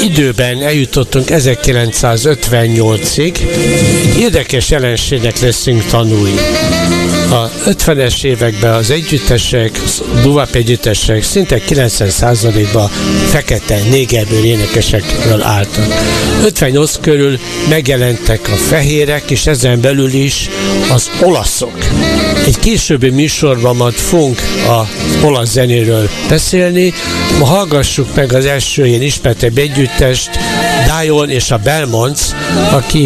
időben eljutottunk 1958-ig, egy érdekes jelenségnek leszünk tanulni. A 50-es években az együttesek, doo-wop együttesek szinte 90%-ban fekete négerbőr énekesekről álltak. 58 körül megjelentek a fehérek, és ezen belül is az olaszok. Egy későbbi műsorban majd fogunk az olasz zenéről beszélni. Ma hallgassuk meg az első ilyen ismertebb együttest, Dion és a Belmonts, aki